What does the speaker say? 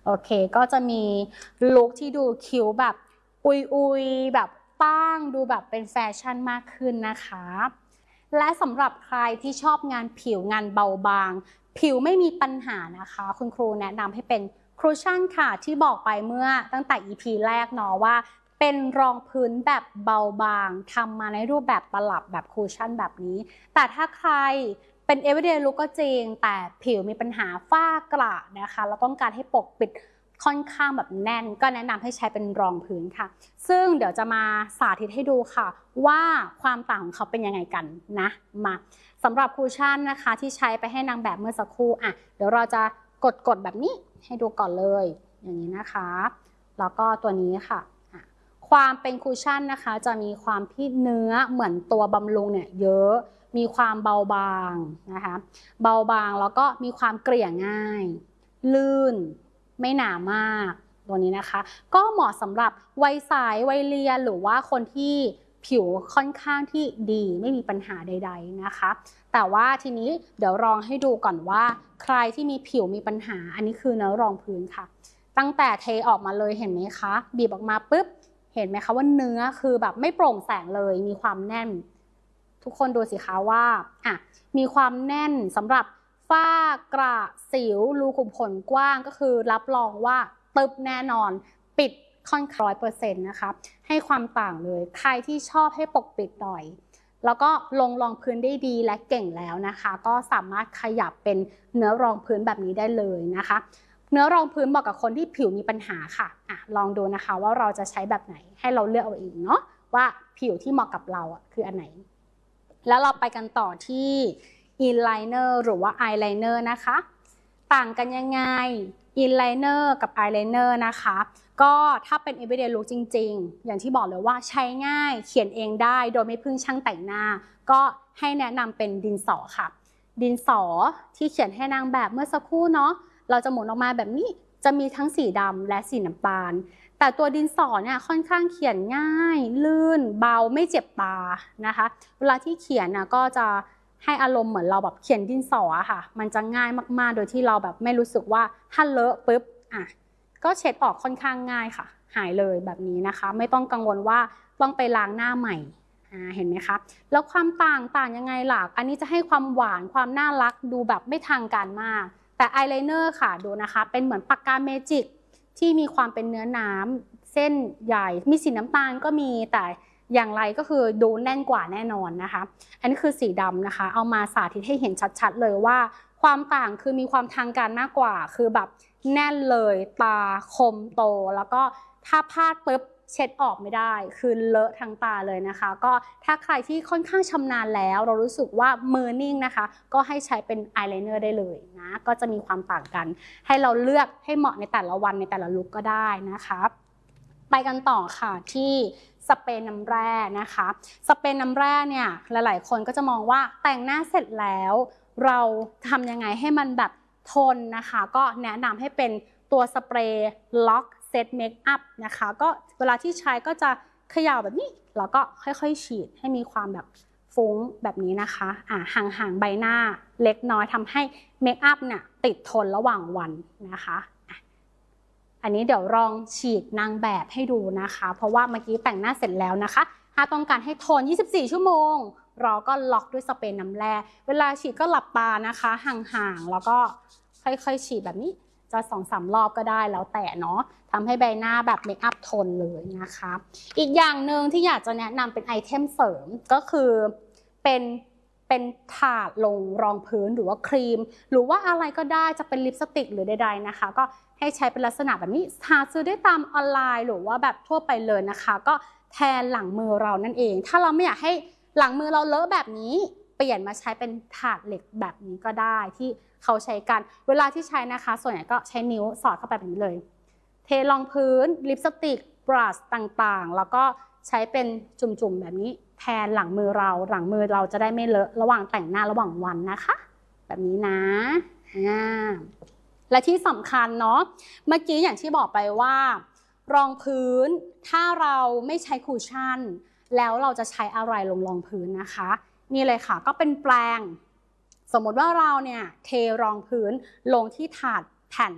โอเคก็จะมีลุคที่ดูคิ้วแบบอุยแบบตั้งดูแบบเป็นแฟชั่นมากขึ้นนะคะและสำหรับใครที่ชอบงานผิวงานเบาบางผิวไม่มีปัญหานะคะคุณครูแนะนำให้เป็นคูชั่นค่ะที่บอกไปเมื่อตั้งแต่ EP แรกเนาะว่าเป็นรองพื้นแบบเบาบางทำมาในรูปแบบตลับแบบคูชั่นแบบนี้แต่ถ้าใครเป็น everyday look ก็จริงแต่ผิวมีปัญหาฝ้ากระนะคะเราต้องการให้ปกปิดค่อนข้างแบบแน่นก็แนะนำให้ใช้เป็นรองพื้นค่ะซึ่งเดี๋ยวจะมาสาธิตให้ดูค่ะว่าความต่างของเขาเป็นยังไงกันนะมาสำหรับคูชั่นนะคะที่ใช้ไปให้นางแบบเมื่อสักครู่เดี๋ยวเราจะกดแบบนี้ให้ดูก่อนเลยอย่างนี้นะคะแล้วก็ตัวนี้ค่ะความเป็นคูชั่นนะคะจะมีความที่เนื้อเหมือนตัวบำรุงเนี่ยเยอะมีความเบาบางนะคะเบาบางแล้วก็มีความเกลี่ยง่ายลื่นไม่หนามากตัวนี้นะคะก็เหมาะสำหรับวัยสายวัยเรียนหรือว่าคนที่ผิวค่อนข้างที่ดีไม่มีปัญหาใดๆนะคะแต่ว่าทีนี้เดี๋ยวลองให้ดูก่อนว่าใครที่มีผิวมีปัญหาอันนี้คือเนื้อรองพื้นค่ะตั้งแต่เทออกมาเลยเห็นไหมคะบีบออกมาปุ๊บเห็นไหมคะว่าเนื้อคือแบบไม่โปร่งแสงเลยมีความแน่นทุกคนดูสิคะว่ามีความแน่นสำหรับฝ้ากระสิวรูขุมขนกว้างก็คือรับรองว่าตึบแน่นอนปิดค่อนข้าง100%นะคะให้ความต่างเลยใครที่ชอบให้ปกปิดหน่อยแล้วก็ลงรองพื้นได้ดีและเก่งแล้วนะคะก็สามารถขยับเป็นเนื้อรองพื้นแบบนี้ได้เลยนะคะเนื้อรองพื้นเหมาะกับคนที่ผิวมีปัญหาค่ะลองดูนะคะว่าเราจะใช้แบบไหนให้เราเลือกเอาเองเนาะว่าผิวที่เหมาะกับเราคืออันไหนแล้วเราไปกันต่อที่อินไลเนอร์หรือว่าอายไลเนอร์นะคะต่างกันยังไงอินไลเนอร์กับอายไลเนอร์นะคะก็ถ้าเป็น everyday look จริงๆอย่างที่บอกเลยว่าใช้ง่ายเขียนเองได้โดยไม่พึ่งช่างแต่งหน้าก็ให้แนะนำเป็นดินสอค่ะดินสอที่เขียนให้นางแบบเมื่อสักครู่เนาะเราจะหมุนออกมาแบบนี้จะมีทั้งสีดำและสีน้ำตาลแต่ตัวดินสอเนี่ยค่อนข้างเขียนง่ายลื่นเบาไม่เจ็บตานะคะเวลาที่เขียนก็จะให้อารมณ์เหมือนเราแบบเขียนดินสอค่ะมันจะง่ายมากๆโดยที่เราแบบไม่รู้สึกว่าถ้าเลอะปุ๊บก็เช็ดออกค่อนข้างง่ายค่ะหายเลยแบบนี้นะคะไม่ต้องกังวลว่าต้องไปล้างหน้าใหม่เห็นไหมคะแล้วความต่างยังไงล่ะอันนี้จะให้ความหวานความน่ารักดูแบบไม่ทางการมากแต่อายไลเนอร์ค่ะดูนะคะเป็นเหมือนปากกาเมจิกที่มีความเป็นเนื้อน้ำเส้นใหญ่มีสีน้ำตาลก็มีแต่อย่างไรก็คือดูแน่นกว่าแน่นอนนะคะอันนี้คือสีดำนะคะเอามาสาธิตให้เห็นชัดๆเลยว่าความต่างคือมีความทางการมากกว่าคือแบบแน่นเลยตาคมโตแล้วก็ถ้าพลาดปุ๊บเช็ดออกไม่ได้คือเลอะทั้งตาเลยนะคะก็ถ้าใครที่ค่อนข้างชำนาญแล้วเรารู้สึกว่ามือนิ่งนะคะก็ให้ใช้เป็นอายไลเนอร์ได้เลยนะก็จะมีความต่างกันให้เราเลือกให้เหมาะในแต่ละวันในแต่ละลุคก็ได้นะคะไปกันต่อค่ะที่สเปรย์น้ำแร่นะคะสเปรย์น้ำแร่เนี่ยหลายๆคนก็จะมองว่าแต่งหน้าเสร็จแล้วเราทำยังไงให้มันแบบทนนะคะก็แนะนำให้เป็นตัวสเปรย์ล็อกเซตเมคอัพนะคะก็เวลาที่ใช้ก็จะเขย่าแบบนี้แล้วก็ค่อยๆฉีดให้มีความแบบฟุ้งแบบนี้นะคะห่างๆใบหน้าเล็กน้อยทำให้เมคอัพเนี่ยติดทนระหว่างวันนะคะอันนี้เดี๋ยวลองฉีดนางแบบให้ดูนะคะเพราะว่าเมื่อกี้แต่งหน้าเสร็จแล้วนะคะถ้าต้องการให้ทน24 ชั่วโมงเราก็ล็อกด้วยสเปรย์น้ำแร่เวลาฉีดก็หลับตานะคะห่างๆแล้วก็ค่อยๆฉีดแบบนี้จะ2-3 รอบก็ได้แล้วแต่เนาะทำให้ใบหน้าแบบเมคอัพทนเลยนะคะอีกอย่างหนึ่งที่อยากจะแนะนำเป็นไอเทมเสริมก็คือเป็นถาดลงรองพื้นหรือว่าครีมหรือว่าอะไรก็ได้จะเป็นลิปสติกหรือใดๆนะคะก็ให้ใช้เป็นลักษณะแบบนี้หาซื้อได้ตามออนไลน์หรือว่าแบบทั่วไปเลยนะคะก็แทนหลังมือเรานั่นเองถ้าเราไม่อยากให้หลังมือเราเลอะแบบนี้เปลี่ยนมาใช้เป็นถาดเหล็กแบบนี้ก็ได้ที่เขาใช้กันเวลาที่ใช้นะคะส่วนใหญ่ก็ใช้นิ้วสอดเข้าไปแบบนี้เลยเทรองพื้นลิปสติกบรัชต่างๆแล้วก็ใช้เป็นจุ่มๆแบบนี้แทนหลังมือเราจะได้ไม่เลอะระหว่างแต่งหน้าระหว่างวันนะคะแบบนี้นะและที่สำคัญเนาะเมื่อกี้อย่างที่บอกไปว่ารองพื้นถ้าเราไม่ใช้คุชชั่นแล้วเราจะใช้อะไรลงรองพื้นนะคะนี่เลยค่ะก็เป็นแปรงสมมติว่าเราเนี่ยเทรองพื้นลงที่ถาดแผ่น